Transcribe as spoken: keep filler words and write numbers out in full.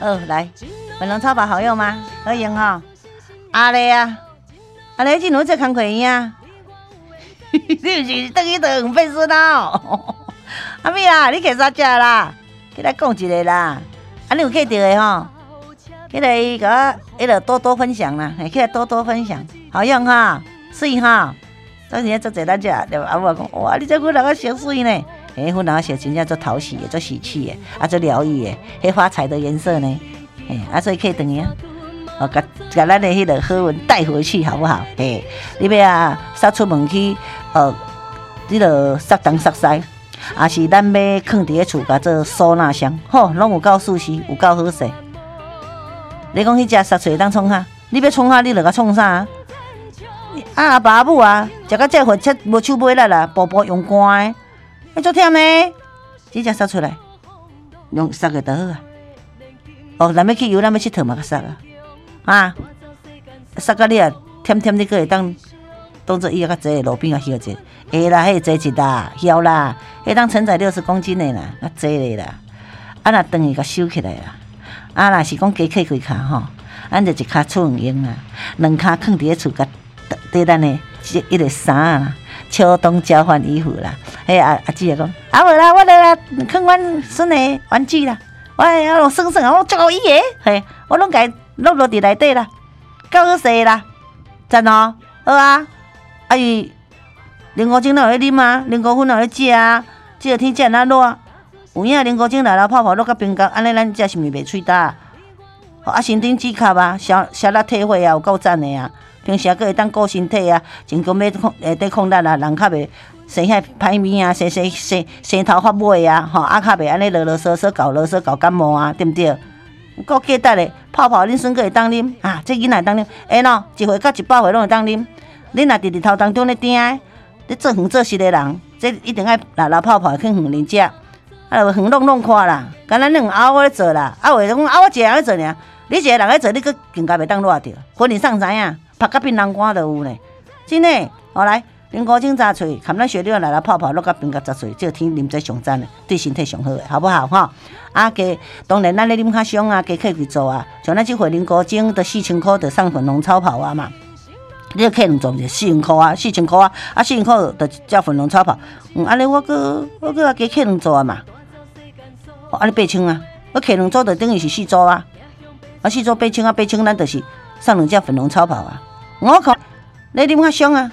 哦，来，粉龙超跑好用吗？好用哈、哦。阿丽啊，阿丽，今日做工课呀？你是等于等变孙哦？阿妹啦，你去啥食啦？起来讲一个啦。啊，你有记到的吼？起来甲我，迄个多多分享啦，起来多多分享，好用哈，水哈。当时做侪咱食，对吧？啊，我讲哇，你这粉人啊，成水呢。诶，粉人啊，成真正做讨喜的，做喜气的，啊，做疗愈的，迄花彩的颜色呢，诶，啊，所以可以等于啊，哦，甲甲咱的迄个好运带回去，好不好？嘿，你要啊，撒出门去，呃，迄个撒东撒西，啊是咱要放伫个厝，甲做收纳箱，吼，拢有够舒适，有够好势。你讲迄只撒出会当创啥？你要创啥？你就甲创啥？啊，阿爸阿母啊，食到这份切无手尾力啦，步步用干的。你做忝呢？只只杀出来，用杀个就好啊！哦，咱要去游，咱要佚佗嘛，个杀啊！啊，杀到你啊，忝忝你个会当当做伊啊，较济路边啊，休者，会啦，迄个济一啦，晓啦，迄当承载六十公斤的啦，较济咧啦。啊，若长伊甲收起来啦，啊，若是讲加起几骹吼，咱就一骹出门用啦，两骹放伫个厝甲缀咱的即一个衫啦。秋冬交换衣服啦，嘿阿阿姊也讲，啊无啦，我来啦，放阮孙的玩具啦，我啊拢算算啊，我足够伊个，嘿，我拢家落落伫内底啦，够好势啦，赞哦，好啊，啊伊零五精哪有咧啉啊，零五粉哪有咧食啊，即个天气安怎热，有影零五精来来泡泡落到冰角，安尼咱才是毋是袂喙焦？啊，身顶指甲啊，消消力退火啊，有够赞的啊！平时啊，佫会当顾身体啊，真讲要控诶，抵抗力啊，人较袂生遐歹面啊，生生生生头发尾啊，吼，啊较袂安尼啰啰嗦嗦搞啰嗦搞感冒啊，对毋对？够记得咧，泡泡恁孙佫会当啉啊，这囡仔会当啉，会喏，一岁到一百岁拢会当啉。恁若伫日头当中咧定诶，咧做远做实诶人，这一定爱拿拿泡泡去远啉食，啊，就远弄弄看啦，敢若恁熬我咧做啦，啊，话讲啊，我一个人咧做尔，你一个人咧做，你佫更加袂当热着，婚礼上知影。拍到槟榔干都有呢，真的。好来，零五精炸脆，含咱雪料来来泡泡，落到冰甲炸脆，这个天啉最上赞的，对身体上好的，好不好哈？啊，加当然咱咧啉较伤啊，加客去做啊，像咱即回零五精的四千块，就送粉龙超跑啊嘛。你客人做就四千块啊，四千块啊，啊四千块就叫粉龙超跑。嗯，安尼我个我个加客人做啊嘛，哦，安尼八千啊，我客人做就等于是四组啊，啊四组八千啊，八千咱就是送两只粉龙超跑啊。我靠，你啉较伤啊！